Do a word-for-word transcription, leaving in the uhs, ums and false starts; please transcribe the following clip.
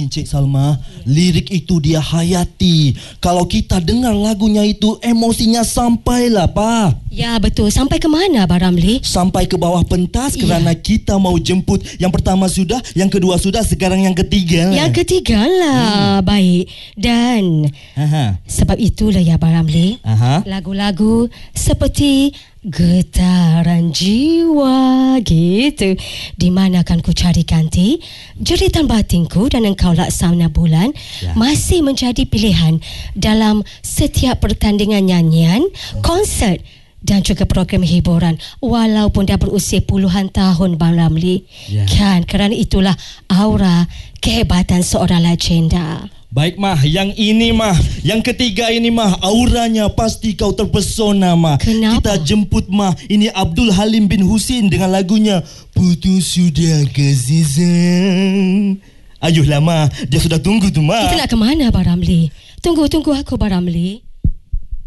Encik Salma, lirik itu dia hayati. Kalau kita dengar lagunya itu, emosinya sampailah, Pak. Ya, betul. Sampai ke mana, Abang Ramli? Sampai ke bawah pentas Ya. kerana kita mau jemput. Yang pertama sudah, yang kedua sudah, sekarang yang ketiga lah. Yang ketiga lah. Hmm. Baik. Dan Aha. sebab itulah ya, Abang Ramli, Aha. lagu-lagu seperti Getaran Jiwa gitu, di mana akan ku cari ganti jeritan batinku dan engkau laksana bulan, Ya. masih menjadi pilihan dalam setiap pertandingan nyanyian, konsert dan juga program hiburan walaupun dah berusia puluhan tahun, Bang Ramli. Ya. Kan kerana itulah aura kehebatan seorang legenda. Baik mah, yang ini mah, yang ketiga ini mah, auranya pasti kau terpesona mah. Kenapa? Kita jemput mah, ini Abdul Halim bin Husin dengan lagunya Putus Sudah Kasih Sayang. Ayuhlah mah, dia sudah tunggu tu mah. Kita nak ke mana, Bang Ramli? Tunggu, tunggu aku, Bang Ramli.